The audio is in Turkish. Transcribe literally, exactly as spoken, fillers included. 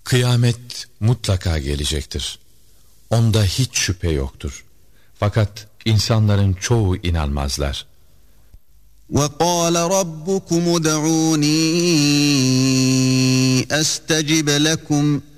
Kıyamet mutlaka gelecektir. Onda hiç şüphe yoktur. Fakat insanların çoğu inanmazlar. وَقَالَ رَبُّكُمُ ادْعُونِي أَسْتَجِبْ لَكُمْ